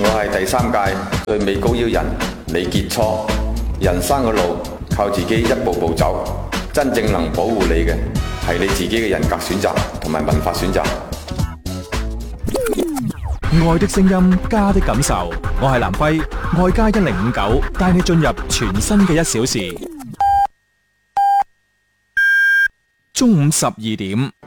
我係第三屆最美高腰人李傑初。人生嘅路靠自己一步步走，真正能保護你嘅係你自己嘅人格選擇同埋文化選擇。 愛的聲音，家的感受。我係藍輝，愛家1059帶你進入全新嘅1小時。中午12點。